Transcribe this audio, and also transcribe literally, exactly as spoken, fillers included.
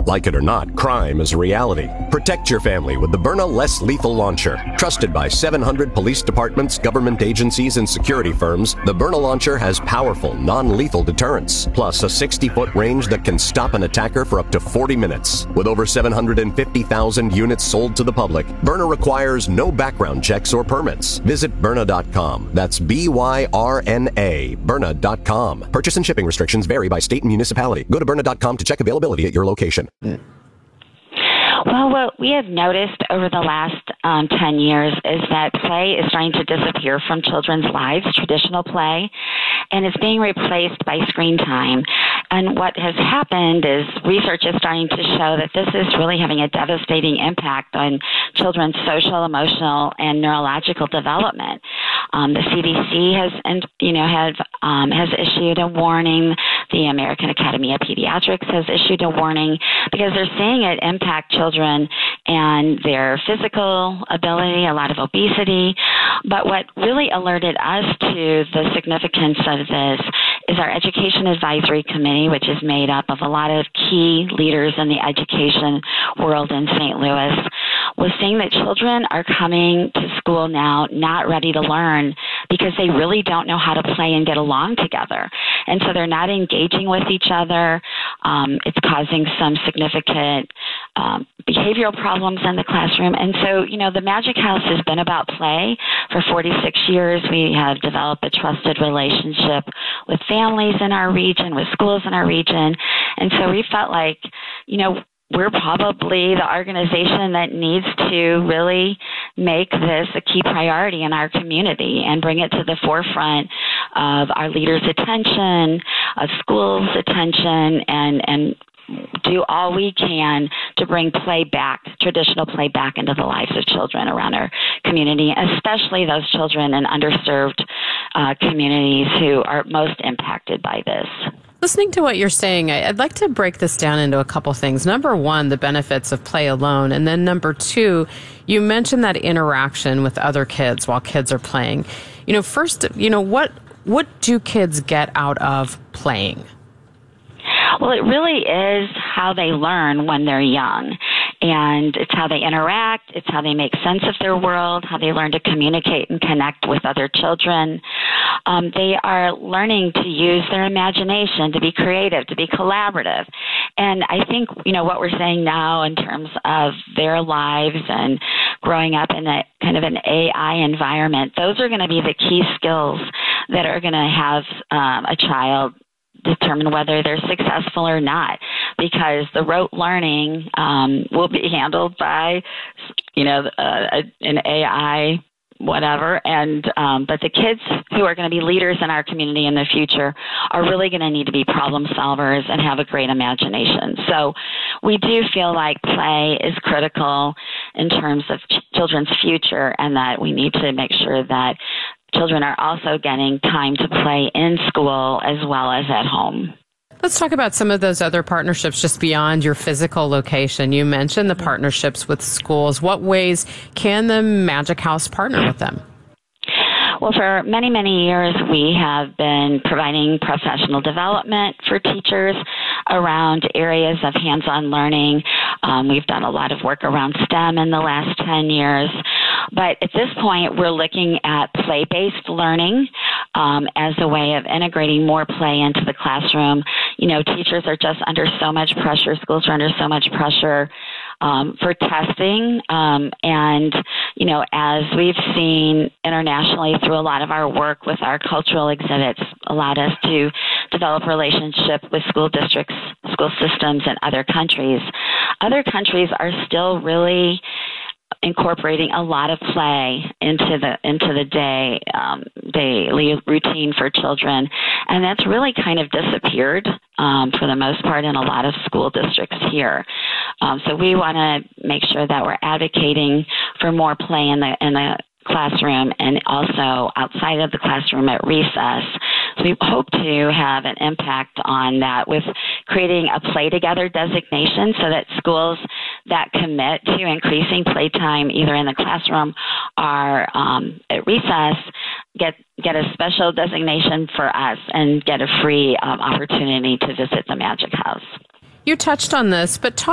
Like it or not, crime is a reality. Protect your family with the Byrna Less Lethal Launcher. Trusted by seven hundred police departments, government agencies, and security firms, the Byrna Launcher has powerful, non-lethal deterrence, plus a sixty-foot range that can stop an attacker for up to forty minutes. With over seven hundred fifty thousand units sold to the public, Byrna requires no background checks or permits. Visit Byrna dot com. That's B Y R N A, Byrna dot com. Purchase and shipping restrictions vary by state and municipality. Go to Byrna dot com to check availability at your location. Well, what we have noticed over the last um, ten years is that play is starting to disappear from children's lives, traditional play, and it's being replaced by screen time. And what has happened is research is starting to show that this is really having a devastating impact on children's social, emotional, and neurological development. Um, the C D C has, and you know, have um, has issued a warning. The American Academy of Pediatrics has issued a warning because they're seeing it impact children and their physical ability, a lot of obesity. But what really alerted us to the significance of this is our Education Advisory Committee, which is made up of a lot of key leaders in the education world in Saint Louis, was saying that children are coming to school now not ready to learn because they really don't know how to play and get along together. And so they're not engaging with each other. Um, it's causing some significant um, behavioral problems in the classroom. And so, you know, the Magic House has been about play for forty-six years. We have developed a trusted relationship with families in our region, with schools in our region. And so we felt like, you know, we're probably the organization that needs to really make this a key priority in our community and bring it to the forefront of our leaders' attention, of schools' attention, and, and do all we can to bring play back, traditional play back into the lives of children around our community, especially those children in underserved uh, communities who are most impacted by this. Listening to what you're saying, I'd like to break this down into a couple things. Number one, the benefits of play alone. And then number two, you mentioned that interaction with other kids while kids are playing. You know, first, you know, what what do kids get out of playing? Well, it really is how they learn when they're young. And it's how they interact, it's how they make sense of their world, how they learn to communicate and connect with other children. Um, they are learning to use their imagination, to be creative, to be collaborative. And I think, you know, what we're saying now in terms of their lives and growing up in a kind of an A I environment, those are going to be the key skills that are going to have um, a child determine whether they're successful or not, because the rote learning um, will be handled by, you know, uh, an A I, whatever. And um, but the kids who are going to be leaders in our community in the future are really going to need to be problem solvers and have a great imagination. So we do feel like play is critical in terms of ch- children's future, and that we need to make sure that children are also getting time to play in school as well as at home. Let's talk about some of those other partnerships just beyond your physical location. You mentioned the partnerships with schools. What ways can the Magic House partner with them? Well, for many, many years, we have been providing professional development for teachers around areas of hands-on learning. Um, we've done a lot of work around STEM in the last ten years. But at this point, we're looking at play-based learning um, as a way of integrating more play into the classroom. You know, teachers are just under so much pressure. Schools are under so much pressure um, for testing. Um, and, you know, as we've seen internationally through a lot of our work with our cultural exhibits, allowed us to develop relationship with school districts, school systems in other countries. Other countries are still really incorporating a lot of play into the into the day um, daily routine for children, and that's really kind of disappeared um, for the most part in a lot of school districts here. Um, so we want to make sure that we're advocating for more play in the in the classroom and also outside of the classroom at recess. So we hope to have an impact on that with creating a play together designation so that schools that commit to increasing playtime either in the classroom or um, at recess get get a special designation for us and get a free um, opportunity to visit the Magic House. You touched on this, but talk